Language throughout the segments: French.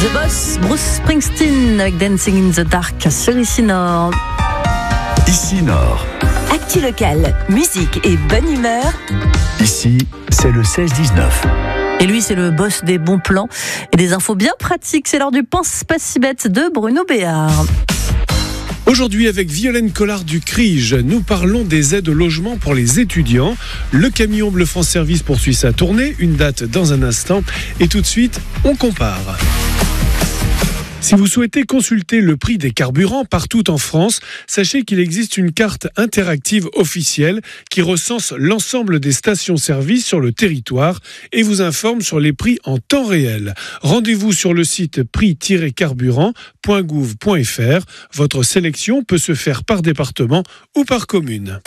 The Boss, Bruce Springsteen avec Dancing in the Dark sur Ici Nord. Ici Nord. Actu locale, musique et bonne humeur. Ici, c'est le 16-19. Et lui, c'est le boss des bons plans et des infos bien pratiques. C'est l'heure du Pense pas si bête de Bruno Béard. Aujourd'hui, avec Violaine Collard du CRIJ, nous parlons des aides au logement pour les étudiants. Le camion Bleu France Service poursuit sa tournée, une date dans un instant. Et tout de suite, on compare. Si vous souhaitez consulter le prix des carburants partout en France, sachez qu'il existe une carte interactive officielle qui recense l'ensemble des stations-service sur le territoire et vous informe sur les prix en temps réel. Rendez-vous sur le site prix-carburant.gouv.fr. Votre sélection peut se faire par département ou par commune.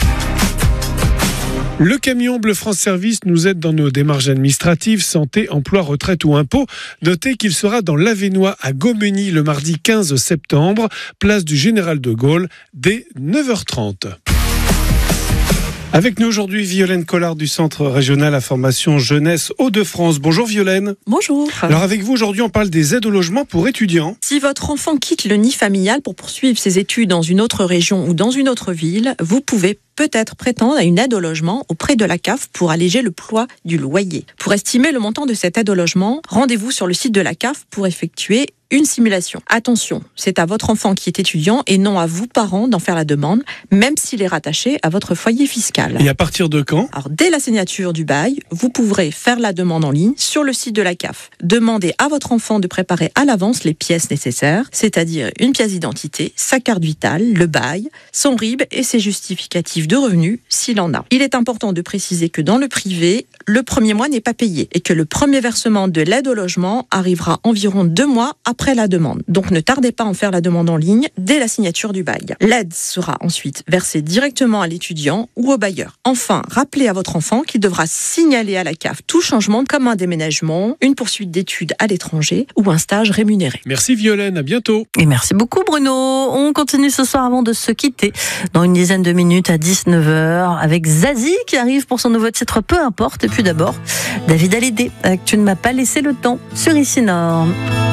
Le camion Bleu France Service nous aide dans nos démarches administratives, santé, emploi, retraite ou impôts. Notez qu'il sera dans l'Avesnois à Gomeny le mardi 15 septembre, place du Général de Gaulle, dès 9h30. Avec nous aujourd'hui, Violaine Collard du Centre Régional Information Jeunesse Hauts-de-France. Bonjour Violaine. Bonjour. Alors avec vous aujourd'hui, on parle des aides au logement pour étudiants. Si votre enfant quitte le nid familial pour poursuivre ses études dans une autre région ou dans une autre ville, vous pouvez peut-être prétendre à une aide au logement auprès de la CAF pour alléger le poids du loyer. Pour estimer le montant de cette aide au logement, rendez-vous sur le site de la CAF pour effectuer une simulation. Attention, c'est à votre enfant qui est étudiant et non à vous, parents, d'en faire la demande, même s'il est rattaché à votre foyer fiscal. Et à partir de quand ? Alors, dès la signature du bail, vous pourrez faire la demande en ligne sur le site de la CAF. Demandez à votre enfant de préparer à l'avance les pièces nécessaires, c'est-à-dire une pièce d'identité, sa carte vitale, le bail, son RIB et ses justificatifs de revenus s'il en a. Il est important de préciser que dans le privé, le premier mois n'est pas payé et que le premier versement de l'aide au logement arrivera environ 2 mois après la demande. Donc ne tardez pas à en faire la demande en ligne dès la signature du bail. L'aide sera ensuite versée directement à l'étudiant ou au bailleur. Enfin, rappelez à votre enfant qu'il devra signaler à la CAF tout changement comme un déménagement, une poursuite d'études à l'étranger ou un stage rémunéré. Merci Violaine, à bientôt. Et merci beaucoup Bruno. On continue ce soir avant de se quitter dans une dizaine de minutes à 19h avec Zazie qui arrive pour son nouveau titre Peu importe. Et puis d'abord, David Hallyday, Tu ne m'as pas laissé le temps sur Ici Nord.